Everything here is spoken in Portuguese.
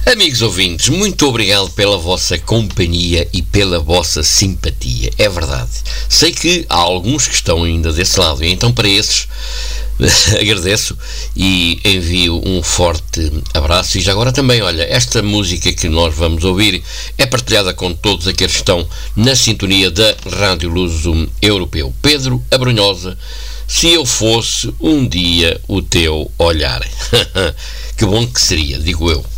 Amigos ouvintes, muito obrigado pela vossa companhia e pela vossa simpatia. É verdade. Sei que há alguns que estão ainda desse lado, e então para esses agradeço e envio um forte abraço. E já agora também, olha, esta música que nós vamos ouvir é partilhada com todos aqueles que estão na sintonia da Rádio Luso Europeu. Pedro Abrunhosa, se eu fosse um dia o teu olhar. Que bom que seria, digo eu.